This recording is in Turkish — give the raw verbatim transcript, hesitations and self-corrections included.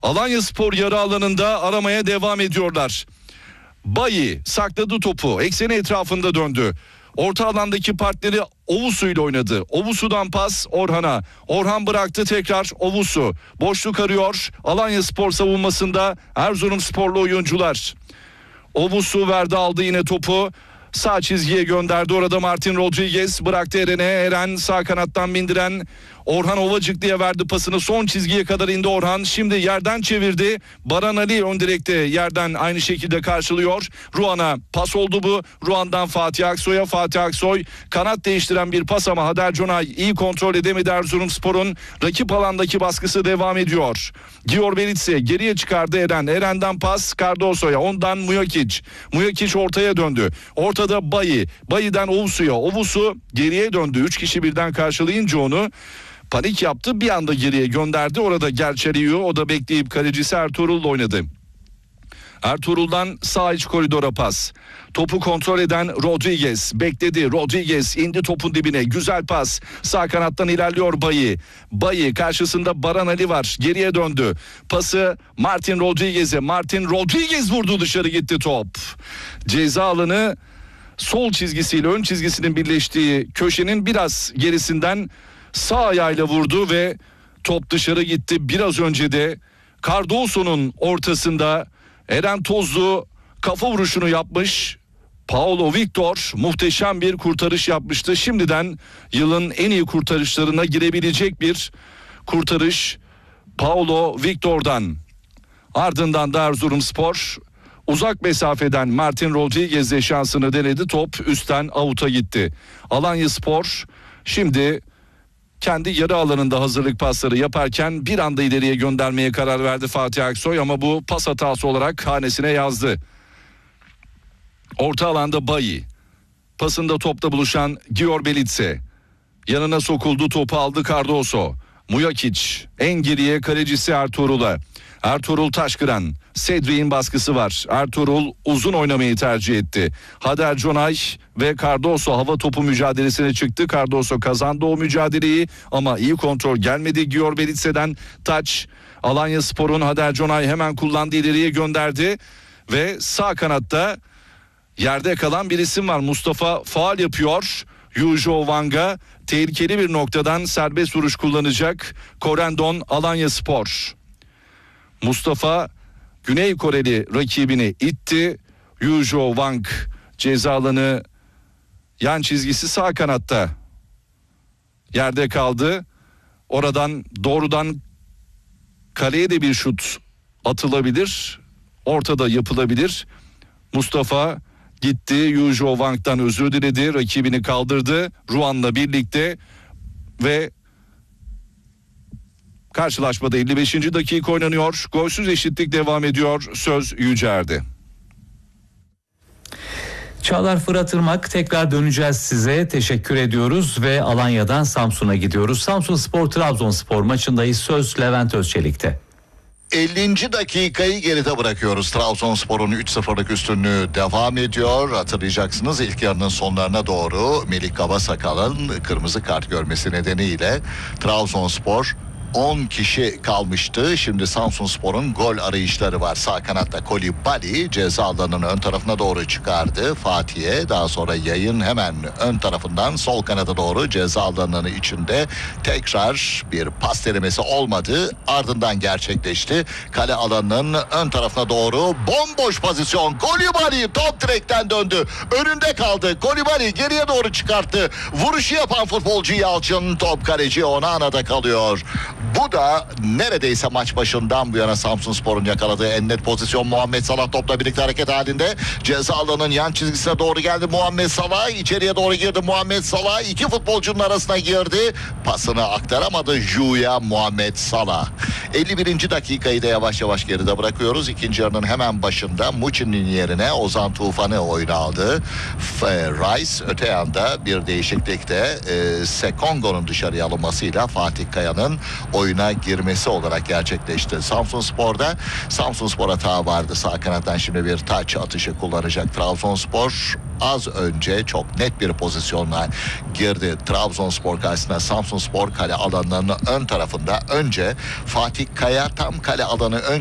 Alanyaspor yarı alanında aramaya devam ediyorlar. Bayi sakladı topu, ekseni etrafında döndü. Orta alandaki partneri Ovusu ile oynadı. Ovusu'dan pas Orhan'a. Orhan bıraktı tekrar Ovusu. Boşluk arıyor Alanyaspor savunmasında Erzurumsporlu oyuncular. Ovusu verdi, aldı yine topu. Sağ çizgiye gönderdi. Orada Martin Rodriguez bıraktı Eren'e. Eren sağ kanattan bindiren Orhan Ovacık diye verdi pasını. Son çizgiye kadar indi Orhan. Şimdi yerden çevirdi. Baran Ali ön direkte yerden aynı şekilde karşılıyor. Ruan'a pas oldu bu. Ruan'dan Fatih Aksoy'a. Fatih Aksoy kanat değiştiren bir pas ama Hader Conay iyi kontrol edemedi. Erzurumspor'un rakip alandaki baskısı devam ediyor. Gior Belitse geriye çıkardı Eren. Eren'den pas Cardoso'ya. Ondan Mujakic. Mujakic ortaya döndü. Ortada Bayi. Bayi'den Ovusu'ya. Ovusu geriye döndü. Üç kişi birden karşılayınca onu panik yaptı, bir anda geriye gönderdi. Orada Gerçeriyu, o da bekleyip kalecisi Ertuğrul'la oynadı. Ertuğrul'dan sağ iç koridora pas. Topu kontrol eden Rodriguez bekledi. Rodriguez indi topun dibine. Güzel pas. Sağ kanattan ilerliyor Bayi. Bayi karşısında Baran Ali var. Geriye döndü. Pası Martin Rodriguez'e. Martin Rodriguez vurdu, dışarı gitti top. Ceza alanı sol çizgisiyle ön çizgisinin birleştiği köşenin biraz gerisinden sağ ayağıyla vurdu ve top dışarı gitti. Biraz önce de Cardoso'nun ortasında Eren Tozlu kafa vuruşunu yapmış. Paulo Victor muhteşem bir kurtarış yapmıştı. Şimdiden yılın en iyi kurtarışlarına girebilecek bir kurtarış Paulo Victor'dan. Ardından da Erzurumspor uzak mesafeden Martin Rodriguez'e şansını denedi. Top üstten avuta gitti. Alanyaspor şimdi kendi yarı alanında hazırlık pasları yaparken bir anda ileriye göndermeye karar verdi Fatih Aksoy ama bu pas hatası olarak hanesine yazdı. Orta alanda Bayi. Pasında topla buluşan Gior Belitse. Yanına sokuldu, topu aldı Cardoso. Mujakic en geriye kalecisi Ertuğrul'a. Ertuğrul Taşkıran. Cedric'in baskısı var. Ertuğrul uzun oynamayı tercih etti. Hader Conay ve Cardoso hava topu mücadelesine çıktı. Cardoso kazandı o mücadeleyi ama iyi kontrol gelmedi Gior Belitse'den. Taç Alanyaspor'un Hader Conay hemen kullandı, ileriye gönderdi ve sağ kanatta yerde kalan bir isim var. Mustafa faul yapıyor. Yujo Wang'a tehlikeli bir noktadan serbest vuruş kullanacak Korendon Alanyaspor. Mustafa Güney Koreli rakibini itti. Yujo Wang ceza alanı yan çizgisi sağ kanatta yerde kaldı. Oradan doğrudan kaleye de bir şut atılabilir. Ortada yapılabilir. Mustafa gitti. Yujo Wang'dan özür diledi. Rakibini kaldırdı. Ruan'la birlikte ve karşılaşmada elli beşinci dakika oynanıyor. Golsüz eşitlik devam ediyor. Söz Yücer'de. Çağlar Fırat Irmak, tekrar döneceğiz size. Teşekkür ediyoruz ve Alanya'dan Samsun'a gidiyoruz. Samsunspor Trabzonspor maçındayız. Söz Levent Özçelik'te. ellinci dakikayı geride bırakıyoruz. Trabzonspor'un üç sıfırlık üstünlüğü devam ediyor. Hatırlayacaksınız, ilk yarının sonlarına doğru Melih Kabasakal'ın kırmızı kart görmesi nedeniyle Trabzonspor on kişi kalmıştı. Şimdi Samsunspor'un gol arayışları var. Sağ kanatta Kolibali ceza alanının ön tarafına doğru çıkardı Fatih'e. Daha sonra yayın hemen ön tarafından sol kanada doğru ceza alanının içinde tekrar bir pas denemesi olmadı. Ardından gerçekleşti. Kale alanının ön tarafına doğru bomboş pozisyon. Kolibali top direkten döndü. Önünde kaldı. Kolibali geriye doğru çıkarttı. Vuruşu yapan futbolcu Yalçın, top kaleci Onana'da kalıyor. Bu da neredeyse maç başından bu yana Samsunspor'un yakaladığı en net pozisyon. Muhammed Salah topla birlikte hareket halinde. Ceza alanının yan çizgisine doğru geldi Muhammed Salah. İçeriye doğru girdi Muhammed Salah. İki futbolcunun arasına girdi. Pasını aktaramadı Juya Muhammed Salah. elli birinci dakikayı da yavaş yavaş geride bırakıyoruz. İkinci yarının hemen başında Muçin'in yerine Ozan Tufan'ı oyuna aldı. Rice öte yanda bir değişiklikte e, Sekongo'nun dışarıya alınmasıyla Fatih Kaya'nın oyuna girmesi olarak gerçekleşti. Samsunspor'da Samsunspor hata vardı. Sağ kanattan şimdi bir taç atışı kullanacak Trabzonspor. Az önce çok net bir pozisyonla girdi Trabzonspor karşısında. Samsunspor kale alanlarının ön tarafında önce Fatih Kaya tam kale alanı ön